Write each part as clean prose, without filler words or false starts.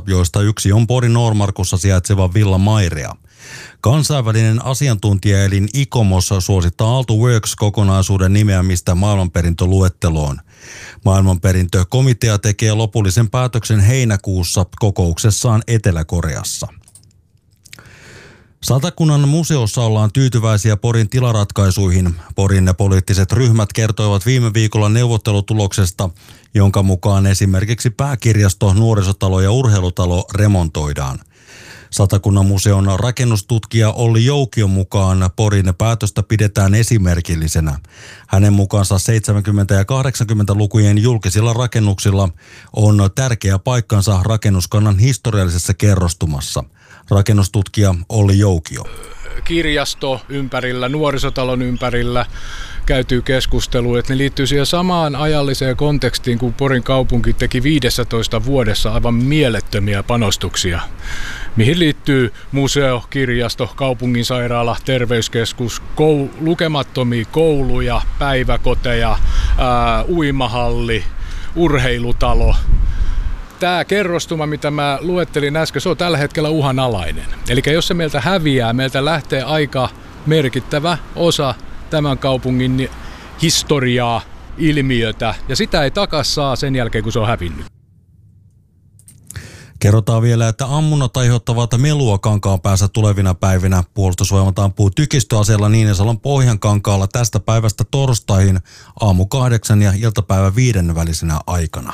joista yksi on Porin Noormarkussa sijaitseva Villa Mairea. Kansainvälinen asiantuntijaelin ICOMOS suosittaa Aalto Works-kokonaisuuden nimeämistä maailmanperintöluetteloon. Maailmanperintökomitea tekee lopullisen päätöksen heinäkuussa kokouksessaan Etelä-Koreassa. Satakunnan museossa ollaan tyytyväisiä Porin tilaratkaisuihin. Porin poliittiset ryhmät kertoivat viime viikolla neuvottelutuloksesta, jonka mukaan esimerkiksi pääkirjasto, nuorisotalo ja urheilutalo remontoidaan. Satakunnan museon rakennustutkija Olli Joukion mukaan Porin päätöstä pidetään esimerkillisenä. Hänen mukaansa 70- ja 80-lukujen julkisilla rakennuksilla on tärkeä paikkansa rakennuskannan historiallisessa kerrostumassa. Rakennustutkija Olli Joukio. Kirjasto ympärillä, nuorisotalon ympärillä käytyy keskustelua, että ne liittyy siihen samaan ajalliseen kontekstiin, kun Porin kaupunki teki 15 vuodessa aivan mielettömiä panostuksia, mihin liittyy museo, kirjasto, kaupunginsairaala, terveyskeskus, lukemattomia kouluja, päiväkoteja, uimahalli, urheilutalo. Tämä kerrostuma, mitä mä luettelin äsken, se on tällä hetkellä uhanalainen. Eli jos se meiltä häviää, meiltä lähtee aika merkittävä osa tämän kaupungin historiaa, ilmiötä, ja sitä ei takas saa sen jälkeen, kun se on hävinnyt. Kerrotaan vielä, että ammunnat aiheuttavat melua Kankaanpäässä tulevina päivinä. Puolustusvoimat ampuu tykistöaseella Niinisalon Pohjankankaalla tästä päivästä torstaihin aamu 8 ja iltapäivä 5 välisenä aikana.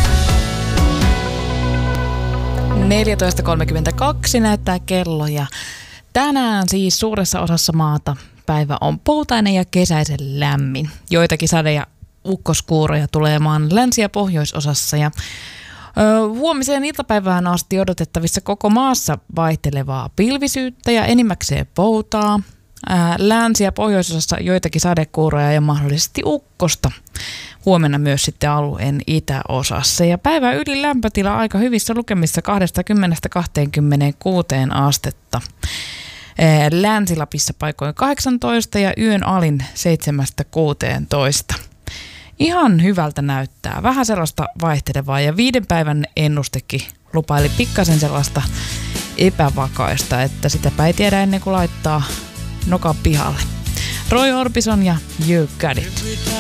14.32 näyttää kello ja tänään siis suuressa osassa maata päivä on poutainen ja kesäisen lämmin. Joitakin sade- ja ukkoskuuroja tulee maan länsi- ja pohjoisosassa ja huomiseen iltapäivään asti odotettavissa koko maassa vaihtelevaa pilvisyyttä ja enimmäkseen poutaa. Länsi- ja pohjoisosassa joitakin sadekuuroja ja mahdollisesti ukkosta. Huomenna myös sitten alueen itäosassa. Ja päivän yli lämpötila aika hyvissä lukemissa 20-26 astetta. Länsi-Lapissa paikoin 18 ja yön alin 7-16. Ihan hyvältä näyttää. Vähän sellaista vaihtelevaa ja 5 päivän ennustekin lupaili pikkasen sellaista epävakaista, että sitäpä ei tiedä ennen kuin laittaa nokan pihalle. Roy Orbison ja You Got It.